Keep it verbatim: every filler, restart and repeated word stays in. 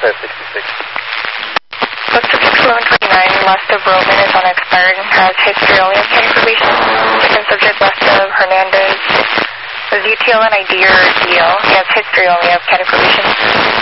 five sixty-six. Book subject eleven twenty-nine, last of Roman is unexpired and has history only of County Probation. Second subject, last of Hernandez. Was U T L an I D or D L? He has history only of County Probation.